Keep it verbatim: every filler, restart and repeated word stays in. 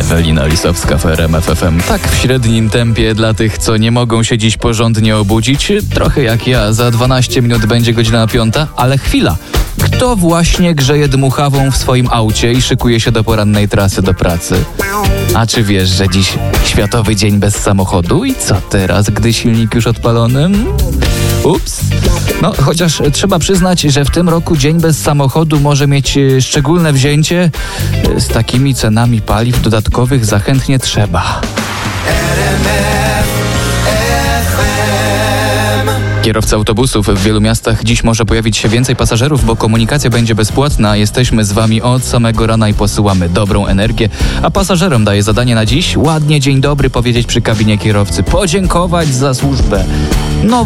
Ewelina Lisowska w R M F F M. Tak w średnim tempie dla tych, co nie mogą się dziś porządnie obudzić. Trochę jak ja, za dwanaście minut będzie godzina piąta, ale chwila. Kto właśnie grzeje dmuchawą w swoim aucie i szykuje się do porannej trasy do pracy? A czy wiesz, że dziś Światowy Dzień Bez Samochodu? I co teraz, gdy silnik już odpalony? Ups. No, chociaż trzeba przyznać, że w tym roku Dzień Bez Samochodu może mieć e, szczególne wzięcie. E, z takimi cenami paliw dodatkowych za chętnie trzeba. Kierowcy autobusów w wielu miastach dziś może pojawić się więcej pasażerów, bo komunikacja będzie bezpłatna. Jesteśmy z wami od samego rana i posyłamy dobrą energię. A pasażerom daję zadanie na dziś ładnie dzień dobry powiedzieć przy kabinie kierowcy. Podziękować za służbę. No